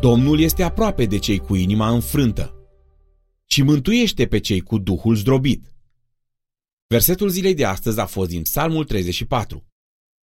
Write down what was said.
Domnul este aproape de cei cu inima înfrântă și mântuiește pe cei cu duhul zdrobit. Versetul zilei de astăzi a fost din Psalmul 34.